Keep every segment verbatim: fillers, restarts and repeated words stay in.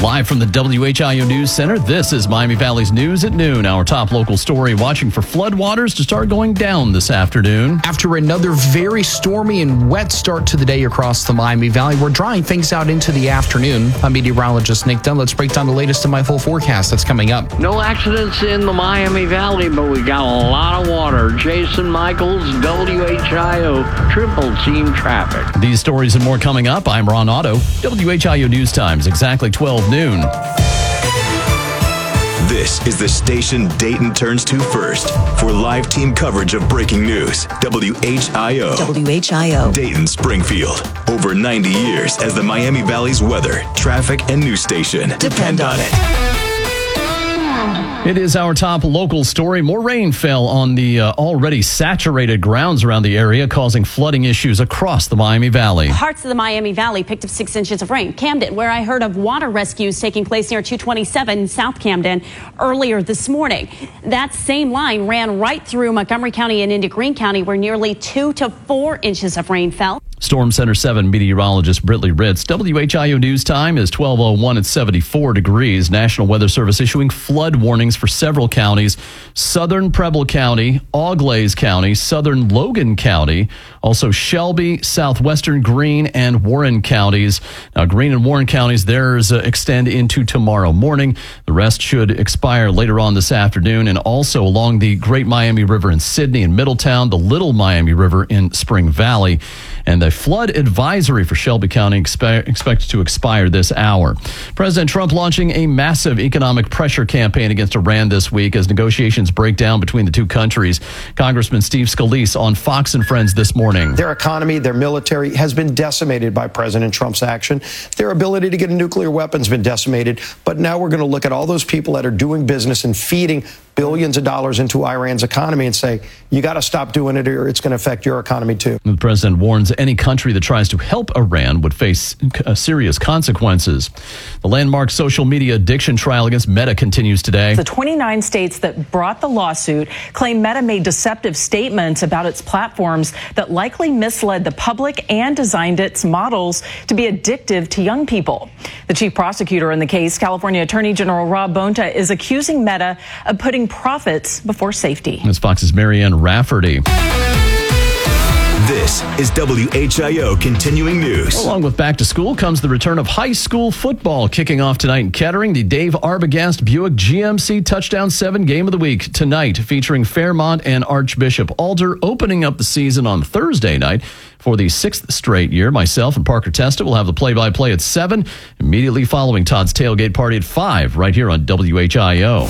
Live from the W H I O News Center, this is Miami Valley's News at Noon. Our top local story, watching for floodwaters to start going down this afternoon. After another very stormy and wet start to the day across the Miami Valley, we're drying things out into the afternoon. I'm meteorologist Nick Dunn. Let's break down the latest in my full forecast that's coming up. No accidents in the Miami Valley, but we got a lot of water. Jason Michaels, W H I O Triple Team Traffic. These stories and more coming up. I'm Ron Otto. W H I O News Times, exactly twelve noon. This is the station Dayton turns to first for live team coverage of breaking news. W H I O. W H I O. Dayton Springfield. Over ninety years as the Miami Valley's weather, traffic, and news station. Depend on it. It is our top local story. More rain fell on the uh, already saturated grounds around the area, causing flooding issues across the Miami Valley. Parts of the Miami Valley picked up six inches of rain. Camden, where I heard of water rescues taking place near two twenty-seven South Camden earlier this morning. That same line ran right through Montgomery County and into Greene County, where nearly two to four inches of rain fell. Storm Center seven meteorologist Britley Ritz. W H I O News Time is twelve oh one at seventy-four degrees. National Weather Service issuing flood warnings for several counties. Southern Preble County, Auglaize County, Southern Logan County, also Shelby, Southwestern Greene, and Warren counties. Now, Greene and Warren counties, theirs uh, extend into tomorrow morning. The rest should expire later on this afternoon, and also along the Great Miami River in Sidney and Middletown, the Little Miami River in Spring Valley. And the flood advisory for Shelby County expect, expected to expire this hour. President Trump launching a massive economic pressure campaign against Iran this week as negotiations break down between the two countries. Congressman Steve Scalise on Fox and Friends this morning. Their economy, their military has been decimated by President Trump's action. Their ability to get a nuclear weapon has been decimated. But now we're going to look at all those people that are doing business and feeding billions of dollars into Iran's economy and say, you got to stop doing it or it's going to affect your economy too. The president warns any country that tries to help Iran would face uh, serious consequences. The landmark social media addiction trial against Meta continues today. The twenty-nine states that brought the lawsuit claim Meta made deceptive statements about its platforms that likely misled the public and designed its models to be addictive to young people. The chief prosecutor in the case, California Attorney General Rob Bonta, is accusing Meta of putting profits before safety. That's Fox's Marianne Rafferty. This is W H I O Continuing News. Along with back to school comes the return of high school football, kicking off tonight in Kettering. The Dave Arbogast Buick G M C Touchdown seven Game of the Week tonight, featuring Fairmont and Archbishop Alder, opening up the season on Thursday night. For the sixth straight year, myself and Parker Testa will have the play-by-play at seven, immediately following Todd's tailgate party at five, right here on W H I O.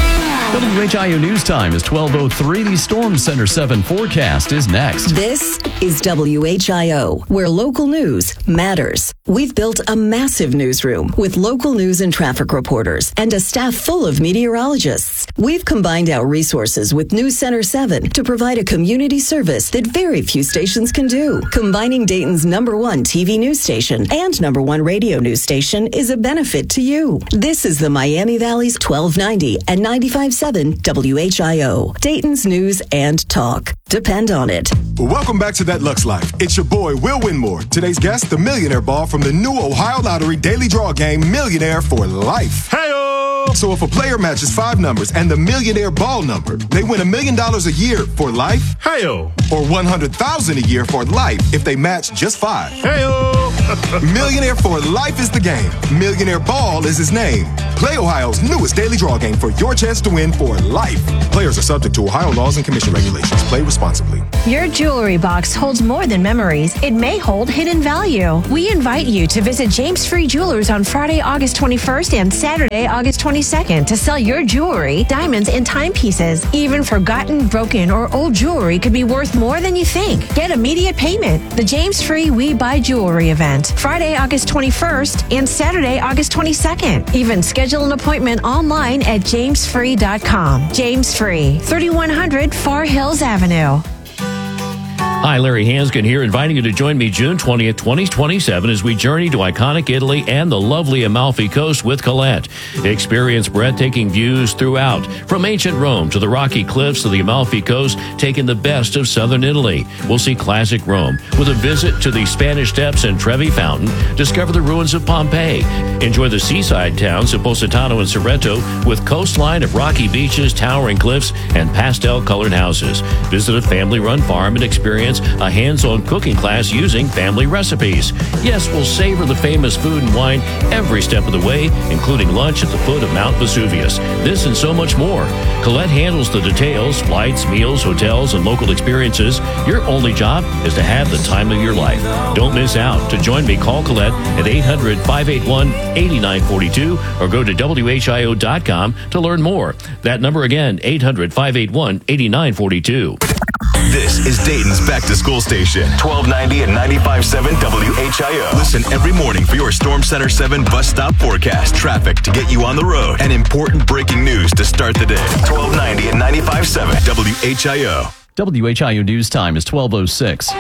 W H I O News Time is twelve oh three. The Storm Center seven forecast is next. This is W H I O, where local news matters. We've built a massive newsroom with local news and traffic reporters and a staff full of meteorologists. We've combined our resources with News Center seven to provide a community service that very few stations can do. Combining Dayton's number one T V news station and number one radio news station is a benefit to you. This is the Miami Valley's twelve ninety and ninety-five point seven W H I O, Dayton's news and talk. Depend on it. Welcome back to That Lux Life. It's your boy, Will Winmore. Today's guest, the Millionaire Ball from the new Ohio Lottery Daily Draw Game, Millionaire for Life. Hey-o! So if a player matches five numbers and the Millionaire Ball number, they win a million dollars a year for life. Hey-o! Or one hundred thousand dollars a year for life if they match just five. Hey-o! Millionaire for Life is the game. Millionaire Ball is his name. Play Ohio's newest daily draw game for your chance to win for life. Players are subject to Ohio laws and commission regulations. Play responsibly. Your jewelry box holds more than memories. It may hold hidden value. We invite you to visit James Free Jewelers on Friday, August twenty-first and Saturday, August twenty-second to sell your jewelry, diamonds, and timepieces. Even forgotten, broken, or old jewelry could be worth more than you think. Get immediate payment. The James Free We Buy Jewelry event, Friday, August twenty-first and Saturday, August twenty-second. Even schedule an appointment online at james free dot com. James Free, thirty-one hundred Far Hills Avenue. Hi, Larry Hanskin here, inviting you to join me June twentieth, twenty twenty-seven as we journey to iconic Italy and the lovely Amalfi Coast with Colette. Experience breathtaking views throughout, from ancient Rome to the rocky cliffs of the Amalfi Coast, taking the best of southern Italy. We'll see classic Rome with a visit to the Spanish Steps and Trevi Fountain, discover the ruins of Pompeii, enjoy the seaside towns of Positano and Sorrento with coastline of rocky beaches, towering cliffs, and pastel-colored houses. Visit a family-run farm and experience a hands-on cooking class using family recipes. Yes, we'll savor the famous food and wine every step of the way, including lunch at the foot of Mount Vesuvius. This and so much more. Colette handles the details, flights, meals, hotels, and local experiences. Your only job is to have the time of your life. Don't miss out. To join me, call Colette at eight hundred, five eight one, eight nine four two or go to W H I O dot com to learn more. That number again, eight hundred, five eight one, eight nine four two. This is Dayton's back-to-school station, twelve ninety and ninety-five point seven W H I O. Listen every morning for your Storm Center seven bus stop forecast, traffic to get you on the road, and important breaking news to start the day. twelve ninety and ninety-five point seven W H I O. W H I O News Time is twelve oh six.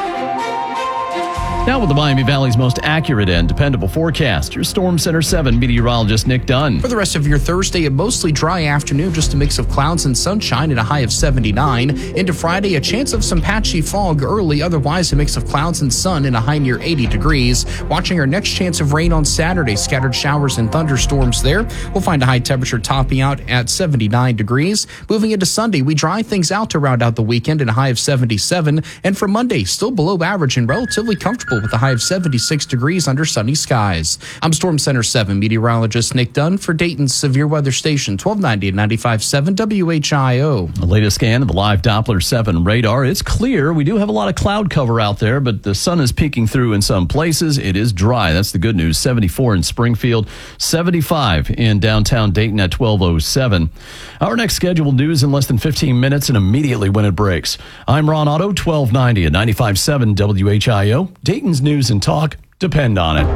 Now with the Miami Valley's most accurate and dependable forecast, your Storm Center seven meteorologist Nick Dunn. For the rest of your Thursday, a mostly dry afternoon, just a mix of clouds and sunshine and a high of seventy-nine. Into Friday, a chance of some patchy fog early, otherwise a mix of clouds and sun and a high near eighty degrees. Watching our next chance of rain on Saturday, scattered showers and thunderstorms there. We'll find a high temperature topping out at seventy-nine degrees. Moving into Sunday, we dry things out to round out the weekend and a high of seventy-seven. And for Monday, still below average and relatively comfortable with a high of seventy-six degrees under sunny skies. I'm Storm Center seven meteorologist Nick Dunn for Dayton's Severe Weather Station, twelve ninety and ninety-five point seven W H I O. The latest scan of the live Doppler seven radar. It's clear. We do have a lot of cloud cover out there, but the sun is peeking through in some places. It is dry. That's the good news. seventy-four in Springfield, seventy-five in downtown Dayton at twelve oh seven. Our next scheduled news in less than fifteen minutes and immediately when it breaks. I'm Ron Otto, twelve ninety and ninety-five point seven W H I O. Dayton's news and talk depend on it.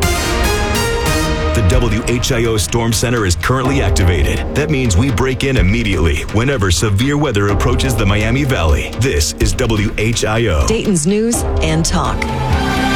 The W H I O Storm Center is currently activated. That means we break in immediately whenever severe weather approaches the Miami Valley. This is W H I O. Dayton's news and talk.